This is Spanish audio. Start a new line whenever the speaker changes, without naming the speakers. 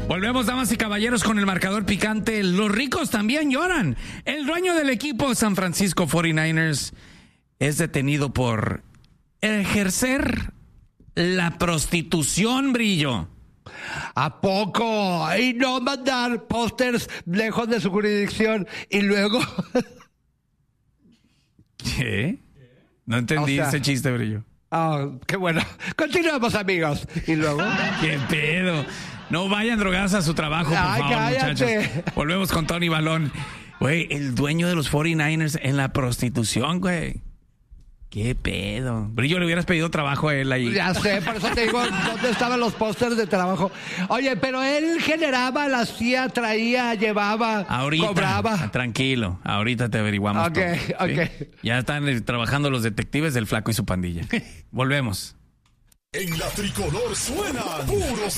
Volvemos, damas y caballeros, con el marcador picante. Los ricos también lloran. El dueño del equipo San Francisco 49ers es detenido por ejercer la prostitución, Brillo.
¿A poco? Y no mandar pósters lejos de su jurisdicción y luego...
¿Qué? No entendí ese chiste, Brillo.
Qué bueno. Continuamos, amigos. Y luego...
¿Qué pedo? No vayan drogados a su trabajo, por favor,
cállate.
muchachos. Volvemos con Tony Balón. Güey, el dueño de los 49ers en la prostitución, güey. ¿Qué pedo? Brillo, le hubieras pedido trabajo a él ahí.
Ya sé, por eso te digo, ¿dónde estaban los pósters de trabajo? Oye, pero él generaba, la hacía, traía, llevaba, cobraba.
Tranquilo, ahorita te averiguamos
Ok.
¿sí? Ya están trabajando los detectives del Flaco y su pandilla. Volvemos.
En la tricolor suenan puros